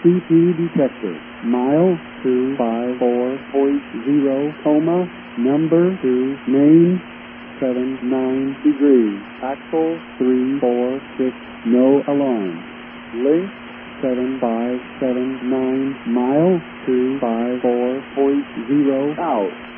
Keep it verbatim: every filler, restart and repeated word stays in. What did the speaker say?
C P detector. Mile two five four point zero, coma, number two, main, seven nine degrees. Axle three four six, no alarm. Link seven five seven nine, mile two five four point zero, out.